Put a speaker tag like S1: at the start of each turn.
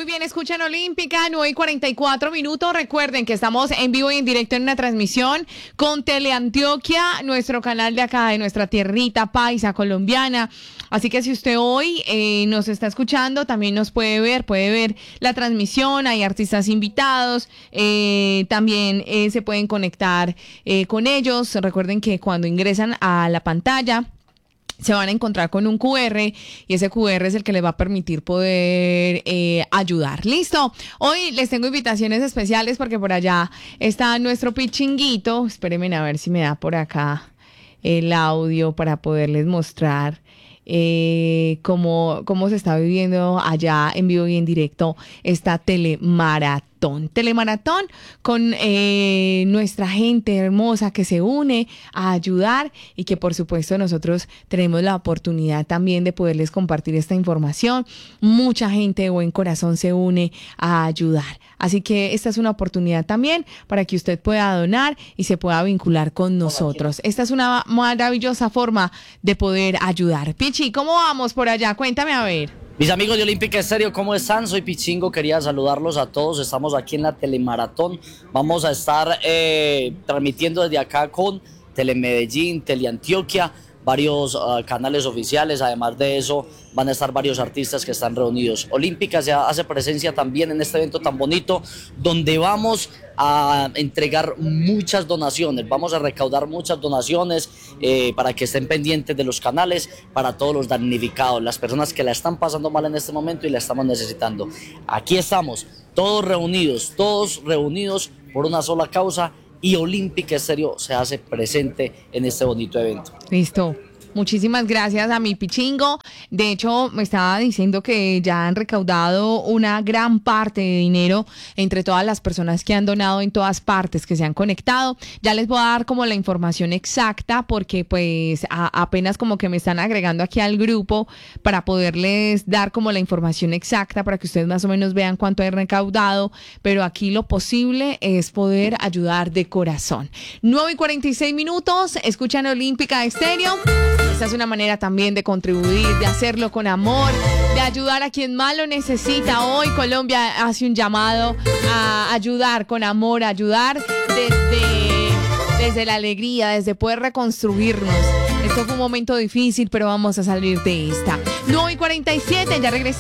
S1: Muy bien, escuchan Olímpica, 9:44 minutos. Recuerden que estamos en vivo y en directo en una transmisión con Teleantioquia, nuestro canal de acá, de nuestra tierrita paisa colombiana. Así que si usted hoy nos está escuchando, también nos puede ver la transmisión, hay artistas invitados, también se pueden conectar con ellos. Recuerden que cuando ingresan a la pantalla se van a encontrar con un QR y ese QR es el que les va a permitir poder ayudar. ¿Listo? Hoy les tengo invitaciones especiales porque por allá está nuestro pichinguito. Espérenme a ver si me da por acá el audio para poderles mostrar cómo se está viviendo allá en vivo y en directo esta telemaratón con nuestra gente hermosa que se une a ayudar y que por supuesto nosotros tenemos la oportunidad también de poderles compartir esta información. Mucha gente de buen corazón se une a ayudar. Así que esta es una oportunidad también para que usted pueda donar y se pueda vincular con nosotros. Esta es una maravillosa forma de poder ayudar. Pichi, ¿cómo vamos por allá? Cuéntame a ver.
S2: Mis amigos de Olímpica Estéreo, ¿cómo están? Soy Pichingo, quería saludarlos a todos. Estamos aquí en la telemaratón. Vamos a estar transmitiendo desde acá con Telemedellín, Teleantioquia, varios canales oficiales. Además de eso, van a estar varios artistas que están reunidos. Olímpica se hace presencia también en este evento tan bonito, donde vamos a entregar muchas donaciones. Vamos a recaudar muchas donaciones para que estén pendientes de los canales, para todos los damnificados, las personas que la están pasando mal en este momento y la estamos necesitando. Aquí estamos, todos reunidos por una sola causa, y Olímpica Estéreo se hace presente en este bonito evento.
S1: Listo. Muchísimas gracias a mi Pichingo. De hecho, me estaba diciendo que ya han recaudado una gran parte de dinero entre todas las personas que han donado en todas partes, que se han conectado. Ya les voy a dar como la información exacta porque pues apenas como que me están agregando aquí al grupo para poderles dar como la información exacta para que ustedes más o menos vean cuánto hay recaudado. Pero aquí lo posible es poder ayudar de corazón. 9:46 minutos. Escuchan Olímpica Estéreo. Esta es una manera también de contribuir, de hacerlo con amor, de ayudar a quien más lo necesita. Hoy Colombia hace un llamado a ayudar con amor, a ayudar desde la alegría, desde poder reconstruirnos. Esto fue un momento difícil, pero vamos a salir de esta. 9:47, ya regresamos.